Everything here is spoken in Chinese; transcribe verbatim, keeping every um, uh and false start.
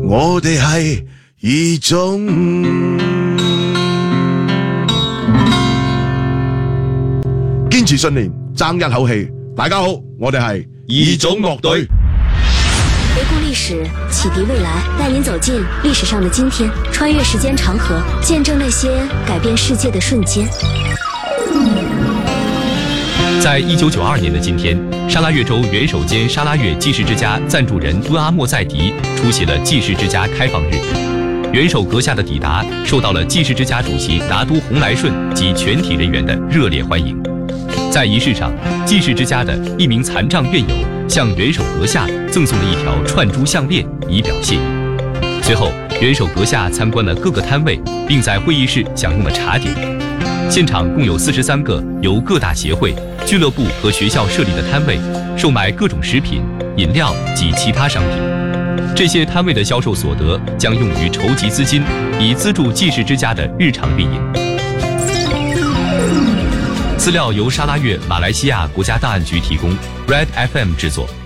我哋係異種。堅持信念，爭一口氣。大家好，我哋係異種樂隊。 回顧歷史，啟迪未來，帶您走進歷史上的今天，穿越時間長河，見證那些改變世界的瞬間。 在一九九二年的今天，沙拉越州元首兼沙拉越济世之家赞助人敦阿莫在迪出席了济世之家开放日。元首阁下的抵达受到了济世之家主席拿督洪来顺及全体人员的热烈欢迎。在仪式上，济世之家的一名残障院友向元首阁下赠送了一条串珠项链，以表谢意。随后，元首阁下参观了各个摊位，并在会议室享用了茶点。现场共有四十三个由各大协会、俱乐部和学校设立的摊位，售卖各种食品、饮料及其他商品。这些摊位的销售所得将用于筹集资金，以资助济世之家的日常运营。资料由沙拉越马来西亚国家档案局提供 ，Red F M 制作。